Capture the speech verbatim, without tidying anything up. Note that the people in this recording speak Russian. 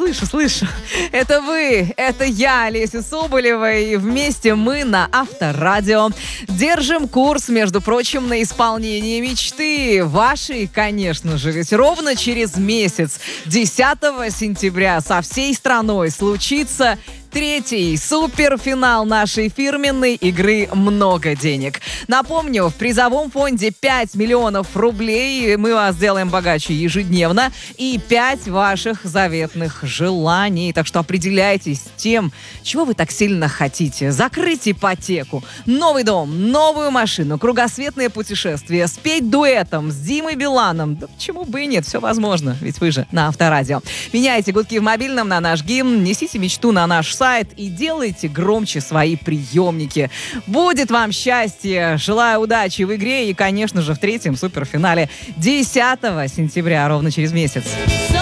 слышу, слышу. Это вы, это я, Олеся Соболева, и вместе мы на Авторадио держим курс, между прочим, на исполнение мечты. Вашей, конечно же, ведь ровно через месяц, десятого сентября, со всей страной случится третий суперфинал нашей фирменной игры «Много денег». Напомню, в призовом фонде пять миллионов рублей. Мы вас делаем богаче ежедневно. И пять ваших заветных желаний. Так что определяйтесь тем, чего вы так сильно хотите. Закрыть ипотеку, новый дом, новую машину, кругосветное путешествие, спеть дуэтом с Димой Биланом. Да почему бы и нет, все возможно. Ведь вы же на Авторадио. Меняйте гудки в мобильном на наш гимн, несите мечту на наш сайт и делайте громче свои приемники. Будет вам счастье. Желаю удачи в игре и, конечно же, в третьем суперфинале десятого сентября, ровно через месяц.